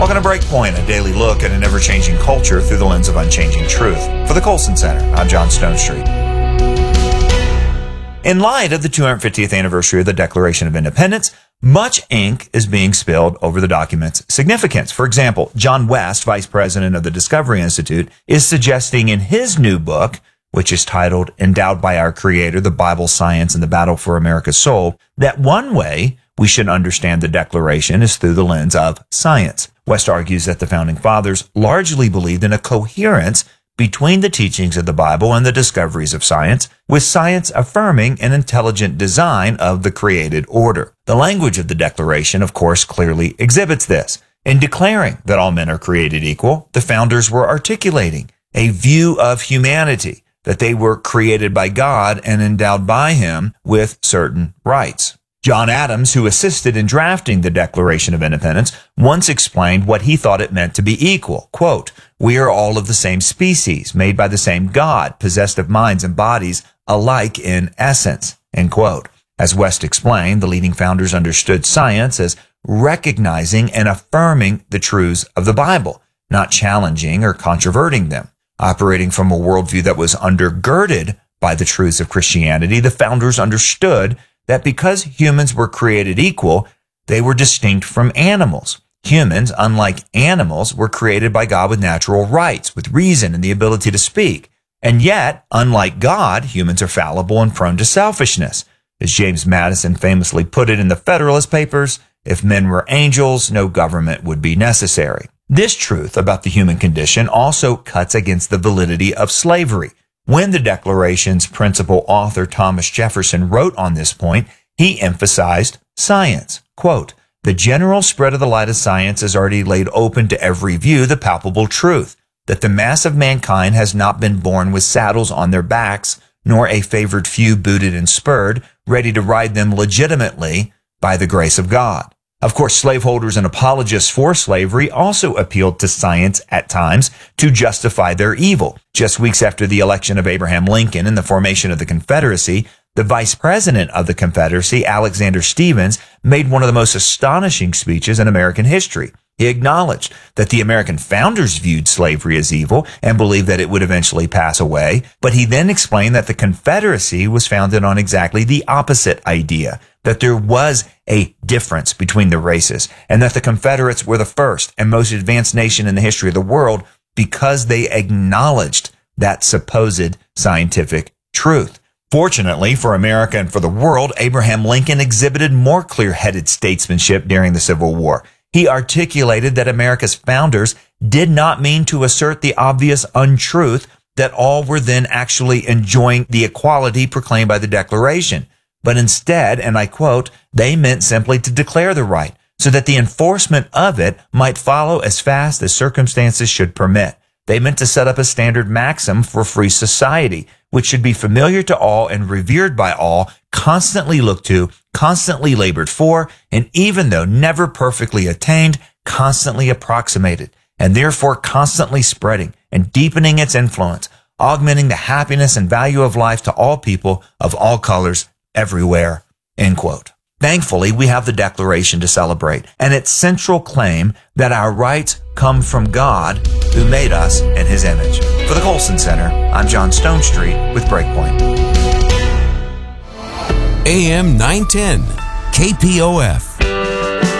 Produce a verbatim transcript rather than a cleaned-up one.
Welcome to Breakpoint, a daily look at an ever-changing culture through the lens of unchanging truth. For the Colson Center, I'm John Stonestreet. In light of the two hundred fiftieth anniversary of the Declaration of Independence, much ink is being spilled over the document's significance. For example, John West, vice president of the Discovery Institute, is suggesting in his new book, which is titled Endowed by Our Creator, the Bible, Science, and the Battle for America's Soul, that one way we should understand the Declaration is through the lens of science. West argues that the Founding Fathers largely believed in a coherence between the teachings of the Bible and the discoveries of science, with science affirming an intelligent design of the created order. The language of the Declaration, of course, clearly exhibits this. In declaring that all men are created equal, the founders were articulating a view of humanity, that they were created by God and endowed by Him with certain rights. John Adams, who assisted in drafting the Declaration of Independence, once explained what he thought it meant to be equal. Quote, "We are all of the same species, made by the same God, possessed of minds and bodies alike in essence." End quote. As West explained, the leading founders understood science as recognizing and affirming the truths of the Bible, not challenging or controverting them. Operating from a worldview that was undergirded by the truths of Christianity, the founders understood that because humans were created equal, they were distinct from animals. Humans, unlike animals, were created by God with natural rights, with reason and the ability to speak. And yet, unlike God, humans are fallible and prone to selfishness. As James Madison famously put it in the Federalist Papers, if men were angels, no government would be necessary. This truth about the human condition also cuts against the validity of slavery. When the Declaration's principal author, Thomas Jefferson, wrote on this point, he emphasized science. Quote, "The general spread of the light of science has already laid open to every view the palpable truth, that the mass of mankind has not been born with saddles on their backs, nor a favored few booted and spurred, ready to ride them legitimately by the grace of God." Of course, slaveholders and apologists for slavery also appealed to science at times to justify their evil. Just weeks after the election of Abraham Lincoln and the formation of the Confederacy, the vice president of the Confederacy, Alexander Stephens, made one of the most astonishing speeches in American history. He acknowledged that the American founders viewed slavery as evil and believed that it would eventually pass away, but he then explained that the Confederacy was founded on exactly the opposite idea, that there was a difference between the races, and that the Confederates were the first and most advanced nation in the history of the world because they acknowledged that supposed scientific truth. Fortunately for America and for the world, Abraham Lincoln exhibited more clear-headed statesmanship during the Civil War. He articulated that America's founders did not mean to assert the obvious untruth that all were then actually enjoying the equality proclaimed by the Declaration, but instead, and I quote, "they meant simply to declare the right so that the enforcement of it might follow as fast as circumstances should permit. They meant to set up a standard maxim for free society, which should be familiar to all and revered by all, constantly looked to, constantly labored for, and even though never perfectly attained, constantly approximated, and therefore constantly spreading and deepening its influence, augmenting the happiness and value of life to all people of all colors, everywhere." End quote. Thankfully, we have the Declaration to celebrate, and its central claim that our rights come from God, who made us in His image. For the Colson Center, I'm John Stonestreet with Breakpoint. A M nine ten, K P O F.